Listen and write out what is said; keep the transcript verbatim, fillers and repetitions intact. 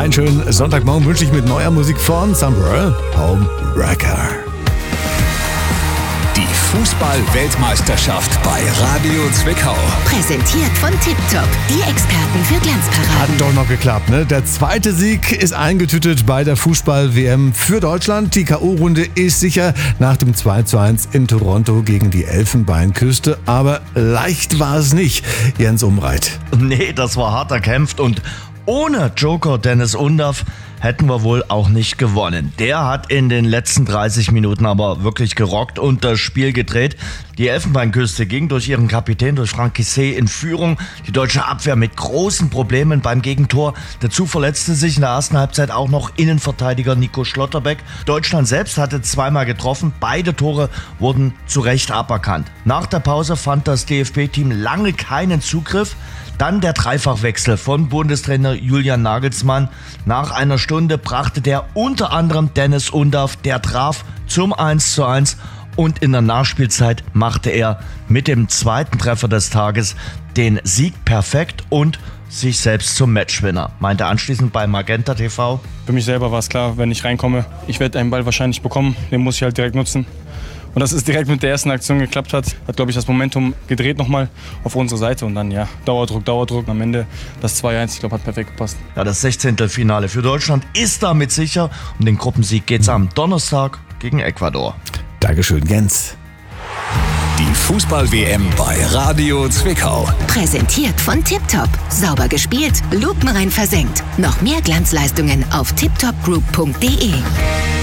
Einen schönen Sonntagmorgen wünsche ich mit neuer Musik von Summer Homewrecker. Die Fußball-Weltmeisterschaft bei Radio Zwickau. Präsentiert von Tiptop, die Experten für Glanzparaden. Hat doch noch geklappt, ne? Der zweite Sieg ist eingetütet bei der Fußball-W M für Deutschland. Die K O-Runde ist sicher nach dem zwei zu eins in Toronto gegen die Elfenbeinküste. Aber leicht war es nicht, Jens Umreit. Nee, das war hart erkämpft und ohne Joker Dennis Undaff hätten wir wohl auch nicht gewonnen. Der hat in den letzten dreißig Minuten aber wirklich gerockt und das Spiel gedreht. Die Elfenbeinküste ging durch ihren Kapitän, durch Franck Kissé, in Führung. Die deutsche Abwehr mit großen Problemen beim Gegentor. Dazu verletzte sich in der ersten Halbzeit auch noch Innenverteidiger Nico Schlotterbeck. Deutschland selbst hatte zweimal getroffen. Beide Tore wurden zu Recht aberkannt. Nach der Pause fand das D F B-Team lange keinen Zugriff. Dann der Dreifachwechsel von Bundestrainer Julian Nagelsmann. Nach einer Stunde brachte der unter anderem Dennis Undaff, der traf zum eins zu eins und in der Nachspielzeit machte er mit dem zweiten Treffer des Tages den Sieg perfekt und sich selbst zum Matchwinner. Meinte anschließend bei Magenta T V: Für mich selber war es klar, wenn ich reinkomme, ich werde einen Ball wahrscheinlich bekommen, den muss ich halt direkt nutzen. Und dass es direkt mit der ersten Aktion geklappt hat, hat, glaube ich, das Momentum gedreht nochmal auf unsere Seite. Und dann, ja, Dauerdruck, Dauerdruck. Und am Ende das zwei eins, ich glaube, hat perfekt gepasst. Ja, das Sechzehntelfinale für Deutschland ist damit sicher. Um den Gruppensieg geht's am Donnerstag gegen Ecuador. Dankeschön, Jens. Die Fußball-W M bei Radio Zwickau. Präsentiert von Tiptop. Sauber gespielt, lupenrein versenkt. Noch mehr Glanzleistungen auf tiptopgroup punkt de.